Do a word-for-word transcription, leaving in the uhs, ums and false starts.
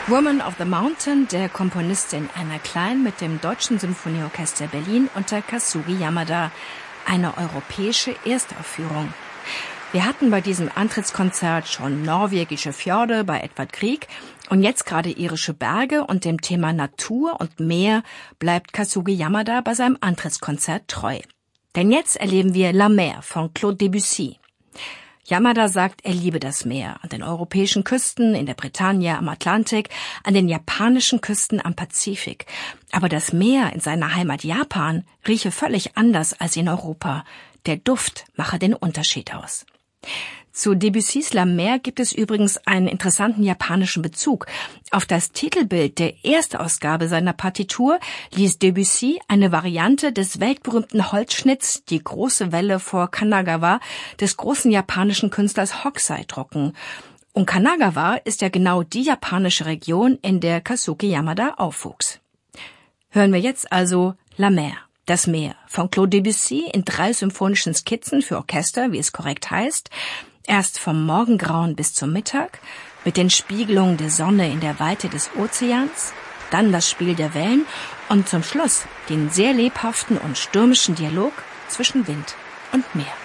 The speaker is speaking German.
Woman of the Mountain der Komponistin Anna Klein mit dem Deutschen Symphonieorchester Berlin unter Kazuki Yamada. Eine europäische Erstaufführung. Wir hatten bei diesem Antrittskonzert schon norwegische Fjorde bei Edvard Grieg und jetzt gerade irische Berge, und dem Thema Natur und Meer bleibt Kazuki Yamada bei seinem Antrittskonzert treu. Denn jetzt erleben wir La Mer von Claude Debussy. Yamada sagt, er liebe das Meer an den europäischen Küsten, in der Bretagne, am Atlantik, an den japanischen Küsten am Pazifik. Aber das Meer in seiner Heimat Japan rieche völlig anders als in Europa. Der Duft mache den Unterschied aus. Zu Debussys La Mer gibt es übrigens einen interessanten japanischen Bezug. Auf das Titelbild der Erstausgabe seiner Partitur ließ Debussy eine Variante des weltberühmten Holzschnitts Die große Welle vor Kanagawa des großen japanischen Künstlers Hokusai drucken. Und Kanagawa ist ja genau die japanische Region, in der Kazuki Yamada aufwuchs. Hören wir jetzt also La Mer, das Meer, von Claude Debussy in drei symphonischen Skizzen für Orchester, wie es korrekt heißt. Erst vom Morgengrauen bis zum Mittag, mit den Spiegelungen der Sonne in der Weite des Ozeans, dann das Spiel der Wellen und zum Schluss den sehr lebhaften und stürmischen Dialog zwischen Wind und Meer.